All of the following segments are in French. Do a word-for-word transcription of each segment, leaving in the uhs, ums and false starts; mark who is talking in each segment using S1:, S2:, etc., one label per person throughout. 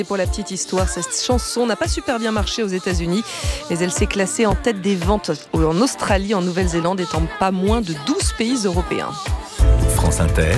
S1: Et pour la petite histoire, cette chanson n'a pas super bien marché aux États-Unis, mais elle s'est classée en tête des ventes en Australie, en Nouvelle-Zélande, et dans pas moins de douze pays européens.
S2: France Inter,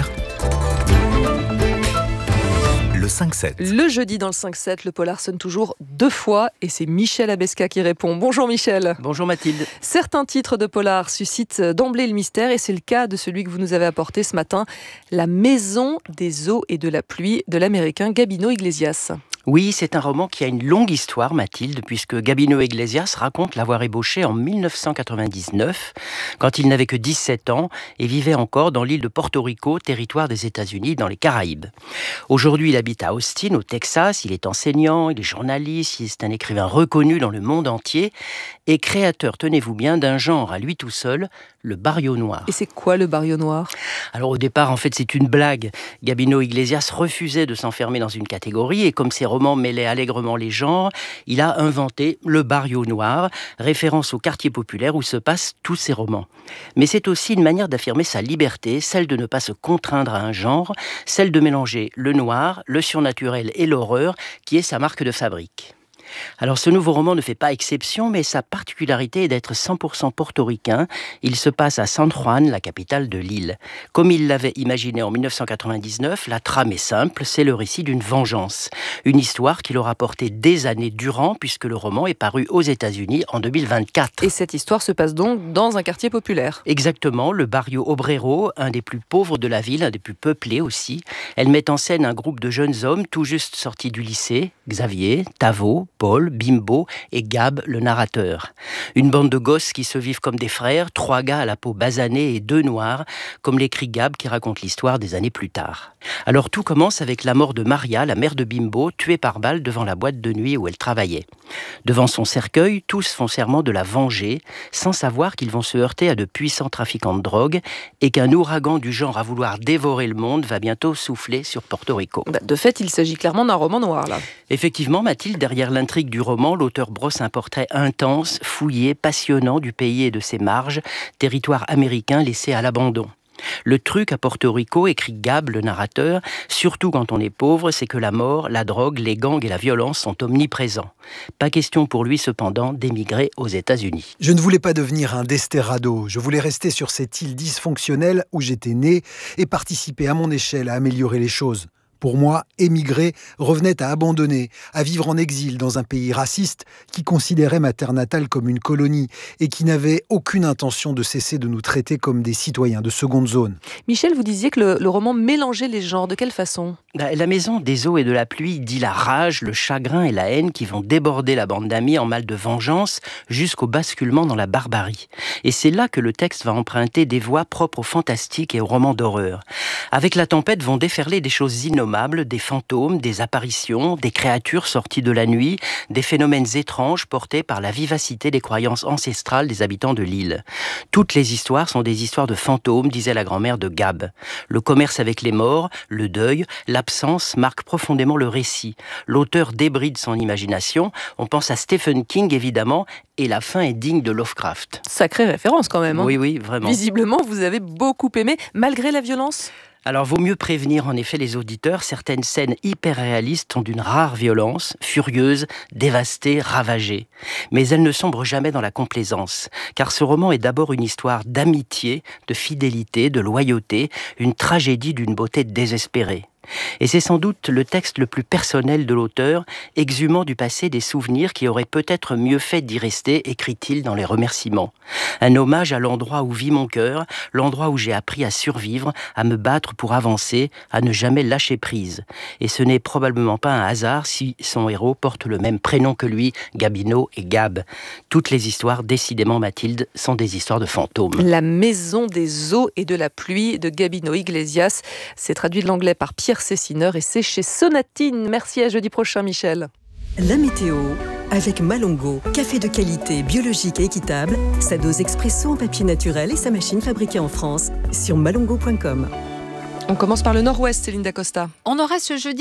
S2: le cinq sept.
S1: Le jeudi dans le cinq sept, le polar sonne toujours deux fois et c'est Michel Abesca qui répond. Bonjour Michel.
S3: Bonjour Mathilde.
S1: Certains titres de polar suscitent d'emblée le mystère et c'est le cas de celui que vous nous avez apporté ce matin, La Maison des eaux et de la pluie de l'américain Gabino Iglesias.
S3: Oui, c'est un roman qui a une longue histoire, Mathilde, puisque Gabino Iglesias raconte l'avoir ébauché en dix-neuf cent quatre-vingt-dix-neuf, quand il n'avait que dix-sept ans et vivait encore dans l'île de Porto Rico, territoire des États-Unis, dans les Caraïbes. Aujourd'hui, il habite à Austin, au Texas. Il est enseignant, il est journaliste, il est un écrivain reconnu dans le monde entier et créateur, tenez-vous bien, d'un genre à lui tout seul, le barrio noir.
S1: Et c'est quoi le barrio noir ?
S3: Alors au départ, en fait, c'est une blague. Gabino Iglesias refusait de s'enfermer dans une catégorie et comme ses romans mêlaient allègrement les genres, il a inventé le barrio noir, référence au quartier populaire où se passent tous ses romans. Mais c'est aussi une manière d'affirmer sa liberté, celle de ne pas se contraindre à un genre, celle de mélanger le noir, le surnaturel et l'horreur, qui est sa marque de fabrique. Alors ce nouveau roman ne fait pas exception, mais sa particularité est d'être cent pour cent portoricain. Il se passe à San Juan, la capitale de l'île. Comme il l'avait imaginé en dix-neuf cent quatre-vingt-dix-neuf, la trame est simple, c'est le récit d'une vengeance. Une histoire qui l'aura porté des années durant, puisque le roman est paru aux États-Unis en deux mille vingt-quatre.
S1: Et cette histoire se passe donc dans un quartier populaire.
S3: Exactement, le barrio Obrero, un des plus pauvres de la ville, un des plus peuplés aussi. Elle met en scène un groupe de jeunes hommes tout juste sortis du lycée, Xavier, Tavo, Paul, Bimbo et Gab, le narrateur. Une bande de gosses qui se vivent comme des frères, trois gars à la peau basanée et deux noirs, comme l'écrit Gab qui raconte l'histoire des années plus tard. Alors tout commence avec la mort de Maria, la mère de Bimbo, tuée par balle devant la boîte de nuit où elle travaillait. Devant son cercueil, tous font serment de la venger, sans savoir qu'ils vont se heurter à de puissants trafiquants de drogue et qu'un ouragan du genre à vouloir dévorer le monde va bientôt souffler sur Porto Rico.
S1: De fait, il s'agit clairement d'un roman noir, là.
S3: Effectivement, Mathilde, derrière l'intrigue du roman, l'auteur brosse un portrait intense, fouillé, passionnant du pays et de ses marges, territoire américain laissé à l'abandon. Le truc à Porto Rico, écrit Gab, le narrateur, surtout quand on est pauvre, c'est que la mort, la drogue, les gangs et la violence sont omniprésents. Pas question pour lui cependant d'émigrer aux États-Unis.
S4: Je ne voulais pas devenir un desperado, je voulais rester sur cette île dysfonctionnelle où j'étais né et participer à mon échelle à améliorer les choses. Pour moi, émigrer revenait à abandonner, à vivre en exil dans un pays raciste qui considérait ma terre natale comme une colonie et qui n'avait aucune intention de cesser de nous traiter comme des citoyens de seconde zone.
S1: Michel, vous disiez que le, le roman mélangeait les genres. De quelle façon ?
S3: La maison des eaux et de la pluie dit la rage, le chagrin et la haine qui vont déborder la bande d'amis en mal de vengeance jusqu'au basculement dans la barbarie. Et c'est là que le texte va emprunter des voix propres au fantastique et au roman d'horreur. Avec la tempête vont déferler des choses innommables, des fantômes, des apparitions, des créatures sorties de la nuit, des phénomènes étranges portés par la vivacité des croyances ancestrales des habitants de l'île. Toutes les histoires sont des histoires de fantômes, disait la grand-mère de Gab. Le commerce avec les morts, le deuil, l'absence marquent profondément le récit. L'auteur débride son imagination, on pense à Stephen King évidemment, et la fin est digne de Lovecraft.
S1: Sacrée référence quand même. Hein.
S3: Oui, oui, vraiment.
S1: Visiblement, vous avez beaucoup aimé, malgré la violence ?
S3: Alors, vaut mieux prévenir en effet les auditeurs, certaines scènes hyper réalistes sont d'une rare violence, furieuses, dévastées, ravagées. Mais elles ne sombrent jamais dans la complaisance, car ce roman est d'abord une histoire d'amitié, de fidélité, de loyauté, une tragédie d'une beauté désespérée. Et c'est sans doute le texte le plus personnel de l'auteur, exhumant du passé des souvenirs qui auraient peut-être mieux fait d'y rester, écrit-il dans les remerciements. Un hommage à l'endroit où vit mon cœur, l'endroit où j'ai appris à survivre, à me battre pour avancer, à ne jamais lâcher prise. Et ce n'est probablement pas un hasard si son héros porte le même prénom que lui, Gabino et Gab. Toutes les histoires, décidément Mathilde, sont des histoires de fantômes.
S1: La Maison des eaux et de la pluie de Gabino Iglesias, c'est traduit de l'anglais par Pierre Cessineur et c'est chez Sonatine. Merci, à jeudi prochain Michel.
S5: La météo avec Malongo, café de qualité biologique et équitable, sa dose expresso en papier naturel et sa machine fabriquée en France sur malongo point com.
S1: On commence par le nord-ouest, Céline Dacosta.
S6: On aura ce jeudi